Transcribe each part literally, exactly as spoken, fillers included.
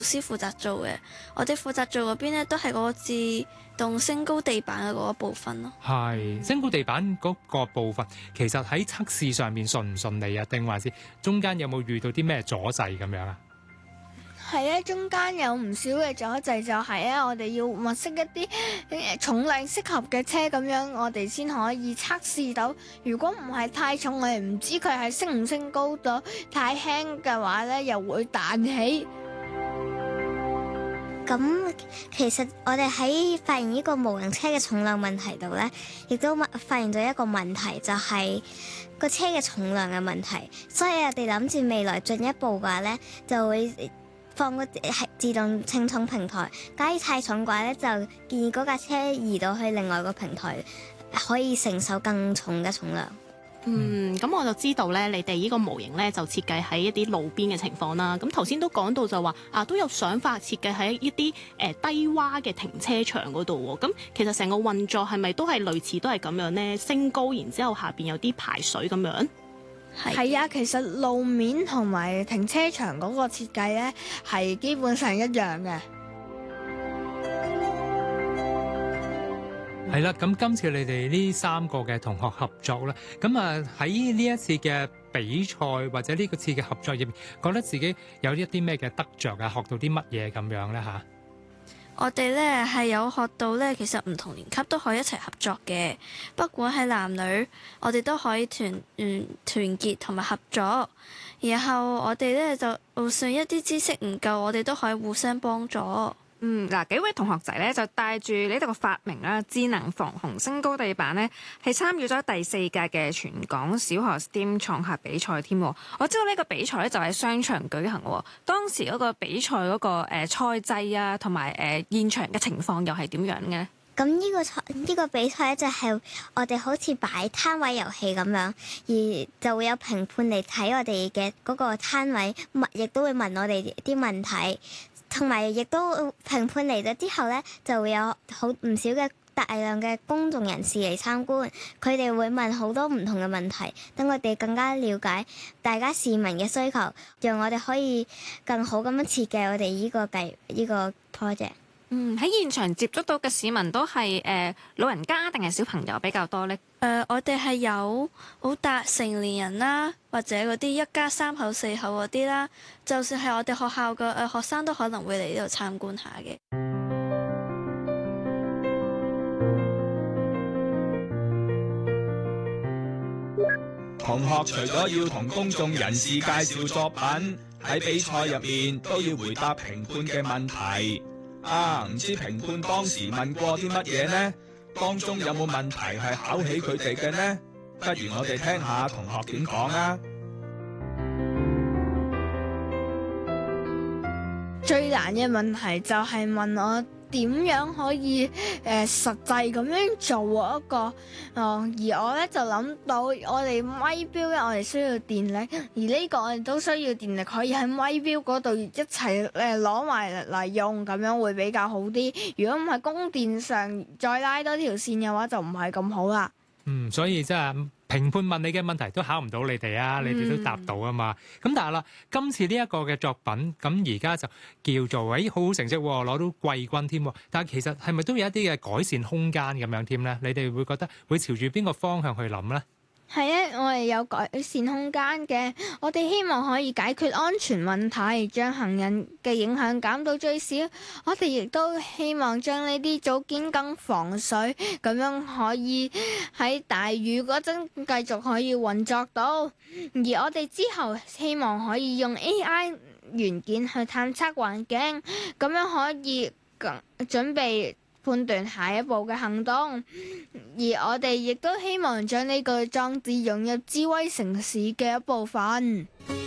師負責做嘅，我哋負責做嗰邊咧都係嗰個自動升高地板嘅嗰一部分咯。 係升高地板嗰個部分，其實喺測試上面順唔順利啊？定還是中間有冇遇到啲咩阻滯咁樣啊？ 係咧，中間有唔少嘅阻滯，就係咧，我哋要物色一啲誒重量適合嘅車，咁樣我哋先可以測試到。如果唔係太重，我哋唔知佢係升唔升高到；太輕嘅話咧，又會彈起。 咁其實我哋喺發現呢個無人車嘅重量問題度咧，亦都發現咗一個問題，就係個車嘅重量嘅問題。所以我哋諗住未來進一步嘅話咧，就會放個係自動稱重平台。假如太重嘅話咧，就建議嗰架車移到去另外個平台，可以承受更重嘅重量。 嗯，咁我就知道咧，你哋呢個模型咧就設計喺一啲路邊嘅情況啦。咁頭先都講到就話啊，都有想法設計喺一啲誒、呃、低洼嘅停車場嗰度喎。咁其實成個運作係咪都係類似都係咁樣呢？升高，然之後下邊有啲排水咁樣。 係啊，其實路面同埋停車場嗰個設計咧係基本上一樣嘅。 係啦，咁今次你哋呢三個嘅同學合作啦，咁啊喺呢一次嘅比賽或者呢個次嘅合作入面，覺得自己有一啲咩嘅得着啊，學到啲乜嘢咁樣咧嚇？ 我哋咧係有學到咧，其實唔同年級都可以一齊合作嘅，不管係男女，我哋都可以團嗯團結同埋合作。然後我哋咧就就算一啲知識唔夠，我哋都可以互相幫助。 嗯，嗱，幾位同學仔咧就帶住呢度個發明啦，智能防洪升高地板咧，係參與咗第四屆嘅全港小學 S T E M 創客比賽添。我知道呢個比賽咧就喺商場舉行喎。當時嗰個比賽嗰個誒賽制啊，同埋誒現場嘅情況又係點樣嘅？ 咁呢個賽呢個比賽咧就係我哋好似擺攤位遊戲咁樣，而就會有評判嚟睇我哋嘅嗰個攤位，問亦都會問我哋啲問題。同埋亦都評判嚟咗之後咧，就會有好唔少嘅大量嘅公眾人士嚟參觀，佢哋會問好多唔同嘅問題，等我哋更加了解大家市民嘅需求，讓我哋可以更好咁樣設計我哋呢個計呢個 project。 嗯，喺現場接觸到嘅市民都係誒、呃、老人家定係小朋友比較多呢？ 誒、呃，我哋係有好大成年人啦，或者嗰啲一家三口四口嗰啲啦，就算係我哋學校嘅誒、呃、學生都可能會嚟呢度參觀下嘅。 同學除咗要同公眾人士介紹作品，喺比賽入面都要回答評判嘅問題。啊，唔知評判當時問過啲乜嘢呢？當中有冇問題係考起佢哋嘅呢？不如我哋聽下同學點講啊！ 最難嘅問題就係問我點樣可以誒、呃、實際咁樣做一個，哦、而我咧就諗到我哋咪錶咧，我哋需要電力，而呢個我哋都需要電力，可以喺咪錶嗰度一齊誒攞埋嚟用，咁樣會比較好啲。如果唔係供電上再拉多條線嘅話，就唔係咁好啦。 嗯，所以即係評判問你嘅問題都考唔到你哋啊，你哋都答到啊嘛。咁、嗯、但係啦，今次呢一個嘅作品，咁而家就叫做誒好好成績，攞到季軍添。但係其實係咪都有一啲嘅改善空間咁樣添咧？你哋會覺得會朝住邊個方向去諗咧？ 係啊，我哋有改善空間嘅，我哋希望可以解決安全問題，將行人嘅影響減到最少。我哋亦都希望將呢啲組件更防水，咁樣可以喺大雨嗰陣繼續可以運作到。而我哋之後希望可以用 A I 元件去探測環境，咁樣可以準備判斷下一步嘅行動，而我哋亦都希望將呢個裝置融入智慧城市嘅一部分。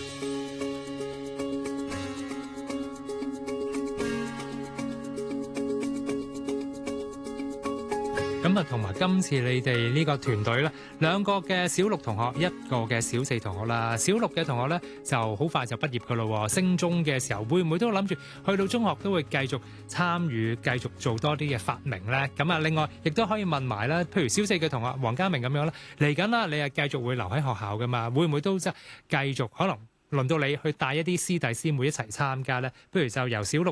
咁啊，同埋今次你哋呢個團隊咧，兩個嘅小六同學，一個嘅小四同學啦。小六嘅同學咧就好快就畢業噶咯，升中嘅時候會唔會都諗住去到中學都會繼續參與，繼續做多啲嘅發明咧？咁啊，另外亦都可以問埋啦，譬如小四嘅同學黃家明咁樣啦，嚟緊啦，你係繼續會留喺學校噶嘛？會唔會都即係繼續可能輪到你去帶一啲師弟師妹一齊參加咧，不如就由小六